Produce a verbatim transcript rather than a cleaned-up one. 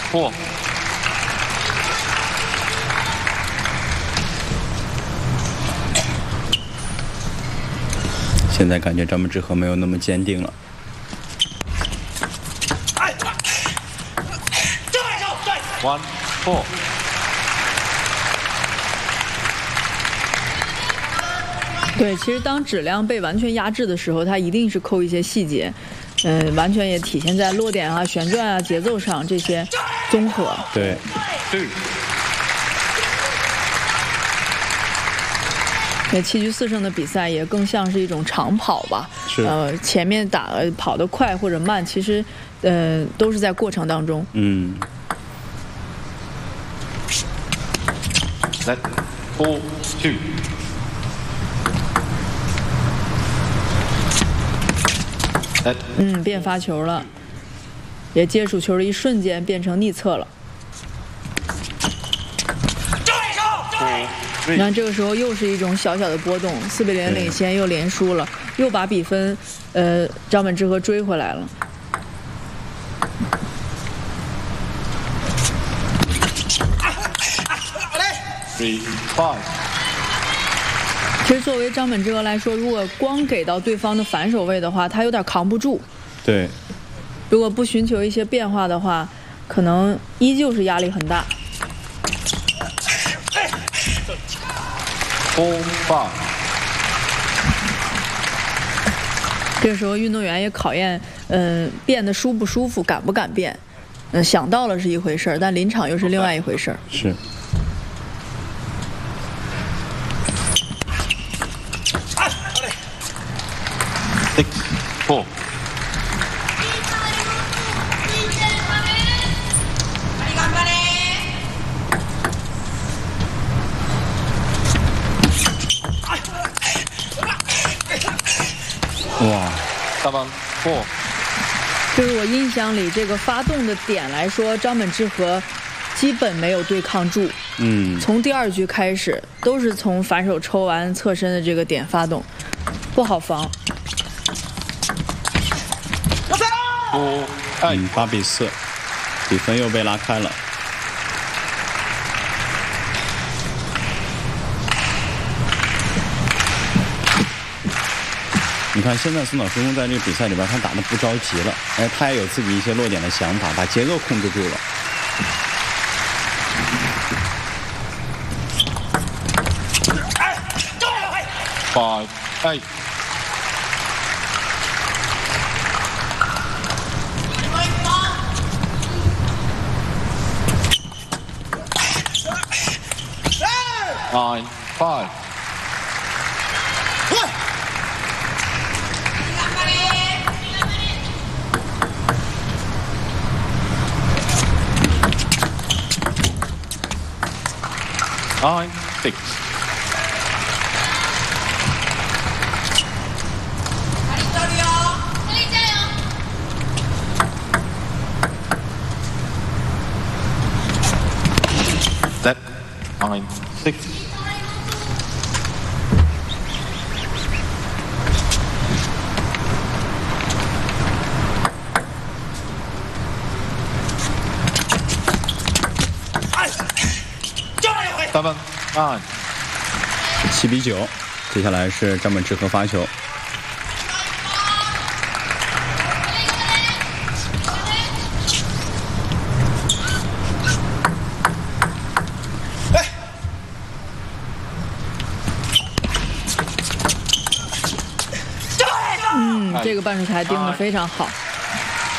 four。 现在感觉张本智和没有那么坚定了。 One four。 对，其实当质量被完全压制的时候，它一定是扣一些细节，嗯、呃，完全也体现在落点啊、旋转啊、节奏上这些综合。 对。 对，七局四胜的比赛也更像是一种长跑吧。 是。 呃，前面打跑得快或者慢，其实，呃，都是在过程当中。 嗯。 Set four two。 嗯，变发球了，也接触球的一瞬间变成逆侧了。你看这个时候又是一种小小的波动，四比零领先又连输了，又把比分，呃，张本智和追回来了。 Three five。 其实作为张本智和来说，如果光给到对方的反手位的话，他有点扛不住。 对。 如果不寻求一些变化的话，可能依旧是压力很大。 Four five。 这个时候运动员也考验，嗯、呃，变得舒不舒服，敢不敢变。嗯、呃，想到了是一回事儿，但临场又是另外一回事儿。 是。 Six four。 哇， 大棒 four。 就是我印象里这个发动的点来说，张本智和基本没有对抗住。 嗯。 从第二局开始，都是从反手抽完侧身的这个点发动，不好防。 五嗯，八比四，比分又被拉开了。你看，现在松岛伸工在这个比赛里边，他打得不着急了，哎，他也有自己一些落点的想法，把节奏控制住了。 Five eight。Nine five。Nine six。Set nine six。三分 nine。 七比九，接下来是张本智和发球。 嗯，这个半手台盯得非常好。